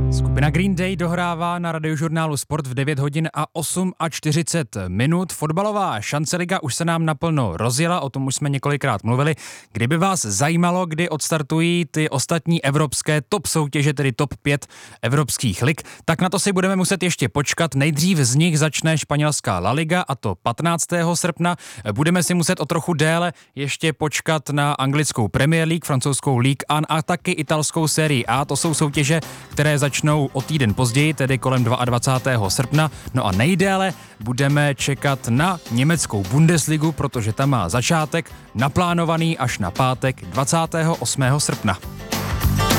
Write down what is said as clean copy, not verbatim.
Skupina Green Day dohrává na Radiožurnálu Sport v 9 hodin a 40 minut. Fotbalová šanceliga už se nám naplno rozjela, o tom už jsme několikrát mluvili. Kdyby vás zajímalo, kdy odstartují ty ostatní evropské top soutěže, tedy top 5 evropských lig, tak na to si budeme muset ještě počkat. Nejdřív z nich začne španělská La Liga, a to 15. srpna. Budeme si muset o trochu déle ještě počkat na anglickou Premier League, francouzskou Ligue 1 a taky italskou Serie A. To jsou soutěže, které začnou o týden později, tedy kolem 22. srpna. No a nejdéle budeme čekat na německou Bundesligu, protože ta má začátek naplánovaný až na pátek 28. srpna.